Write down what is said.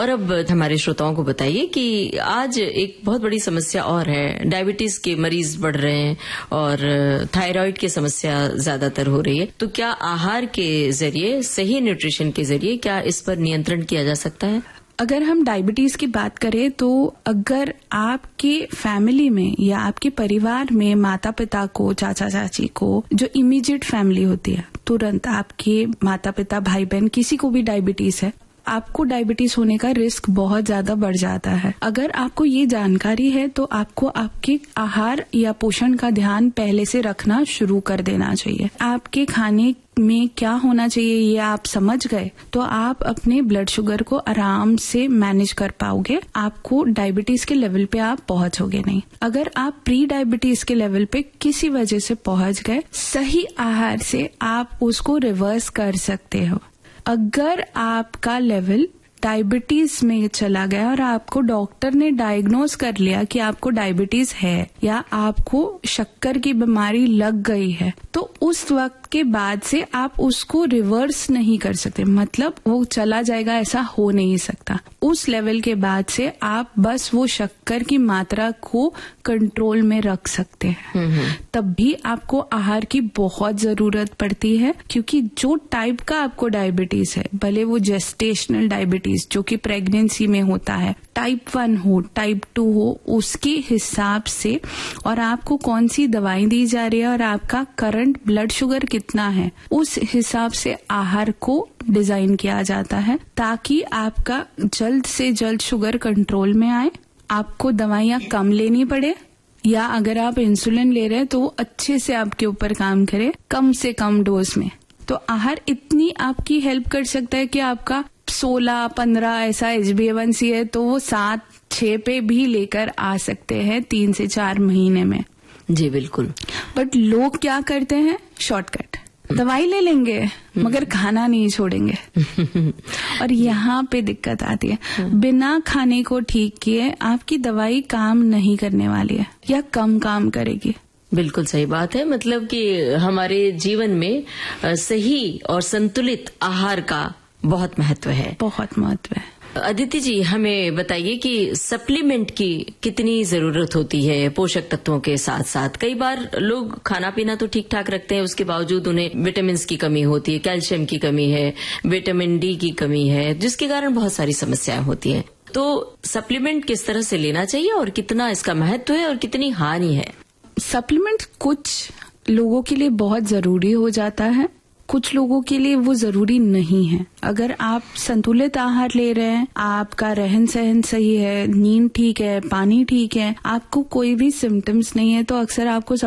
और अब हमारे श्रोताओं को बताइए कि आज एक बहुत बड़ी समस्या और है, डायबिटीज के मरीज बढ़ रहे हैं और थायराइड की समस्या ज्यादातर हो रही है। तो क्या आहार के जरिए, सही न्यूट्रिशन के जरिए, क्या इस पर नियंत्रण किया जा सकता है? अगर हम डायबिटीज की बात करें तो अगर आपके फैमिली में या आपके परिवार में माता पिता को, चाचा चाची को, जो इमीडिएट फैमिली होती है, तुरंत आपके माता पिता, भाई बहन, किसी को भी डायबिटीज है, आपको डायबिटीज होने का रिस्क बहुत ज्यादा बढ़ जाता है। अगर आपको ये जानकारी है तो आपको आपके आहार या पोषण का ध्यान पहले से रखना शुरू कर देना चाहिए। आपके खाने में क्या होना चाहिए ये आप समझ गए तो आप अपने ब्लड शुगर को आराम से मैनेज कर पाओगे। आपको डायबिटीज के लेवल पे आप पहुंचोगे नहीं। अगर आप प्री डायबिटीज के लेवल पे किसी वजह से पहुंच गए, सही आहार से आप उसको रिवर्स कर सकते हो। अगर आपका लेवल डायबिटीज में चला गया और आपको डॉक्टर ने डायग्नोज कर लिया कि आपको डायबिटीज है या आपको शक्कर की बीमारी लग गई है, तो उस वक्त के बाद से आप उसको रिवर्स नहीं कर सकते, मतलब वो चला जाएगा ऐसा हो नहीं सकता। उस लेवल के बाद से आप बस वो शक्कर की मात्रा को कंट्रोल में रख सकते हैं। तब भी आपको आहार की बहुत जरूरत पड़ती है, क्योंकि जो टाइप का आपको डायबिटीज है, भले वो जेस्टेशनल डायबिटीज जो कि प्रेगनेंसी में होता है, टाइप 1 हो, टाइप 2 हो, उसके हिसाब से और आपको कौन सी दवाई दी जा रही है और आपका करंट ब्लड शुगर कितना है, उस हिसाब से आहार को डिजाइन किया जाता है ताकि आपका जल्द से जल्द शुगर कंट्रोल में आए, आपको दवाइयां कम लेनी पड़े, या अगर आप इंसुलिन ले रहे हैं तो वो अच्छे से आपके ऊपर काम करे, कम से कम डोज में। तो आहार इतनी आपकी हेल्प कर सकता है कि आपका 16-15 ऐसा HbA1c है तो वो 7-6 पे भी लेकर आ सकते हैं 3 से 4 महीने में। जी बिल्कुल। बट लोग क्या करते हैं, शॉर्टकट, दवाई ले लेंगे मगर खाना नहीं छोड़ेंगे और यहाँ पे दिक्कत आती है। बिना खाने को ठीक किए आपकी दवाई काम नहीं करने वाली है या कम काम करेगी। बिल्कुल सही बात है। मतलब कि हमारे जीवन में सही और संतुलित आहार का बहुत महत्व है। बहुत महत्व है। अदिति जी, हमें बताइए कि सप्लीमेंट की कितनी जरूरत होती है पोषक तत्वों के साथ साथ? कई बार लोग खाना पीना तो ठीक ठाक रखते हैं, उसके बावजूद उन्हें विटामिन की कमी होती है, कैल्शियम की कमी है, विटामिन डी की कमी है, जिसके कारण बहुत सारी समस्याएं होती हैं। तो सप्लीमेंट किस तरह से लेना चाहिए और कितना इसका महत्व है और कितनी हानि है? सप्लीमेंट कुछ लोगों के लिए बहुत जरूरी हो जाता है, कुछ लोगों के लिए वो जरूरी नहीं है। अगर आप संतुलित आहार ले रहे हैं, आपका रहन सहन सही है, नींद ठीक है, पानी ठीक है, आपको कोई भी सिम्टम्स नहीं है, तो अक्सर आपको